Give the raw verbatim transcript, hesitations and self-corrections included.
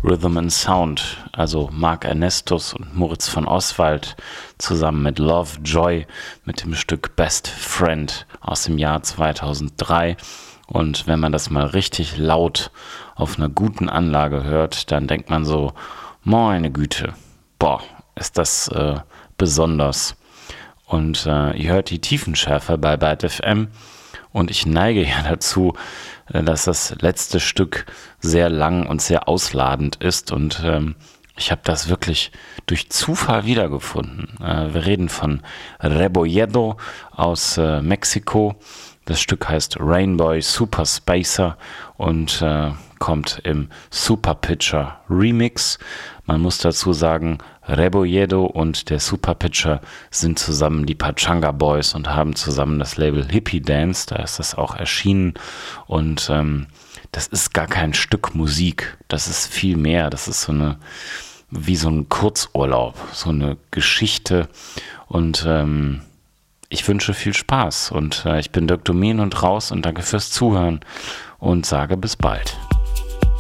Rhythm and Sound, also Mark Ernestus und Moritz von Oswald zusammen mit Love Joy mit dem Stück Best Friend aus dem Jahr zweitausenddrei. Und wenn man das mal richtig laut auf einer guten Anlage hört, dann denkt man so, meine Güte, boah, ist das äh, besonders. Und äh, ihr hört die Tiefenschärfe bei Byte F M und ich neige ja dazu, äh, dass das letzte Stück sehr lang und sehr ausladend ist und ähm, ich habe das wirklich durch Zufall wiedergefunden. Äh, wir reden von Rebolledo aus äh, Mexiko. Das Stück heißt Rainbow Super Spacer und äh, kommt im Super Pitcher Remix. Man muss dazu sagen, Rebolledo und der Super Pitcher sind zusammen die Pachanga Boys und haben zusammen das Label Hippie Dance, da ist das auch erschienen und ähm, das ist gar kein Stück Musik, das ist viel mehr, das ist so eine, wie so ein Kurzurlaub, so eine Geschichte und ähm, ich wünsche viel Spaß und äh, ich bin Dirk Domin und raus und danke fürs Zuhören und sage bis bald.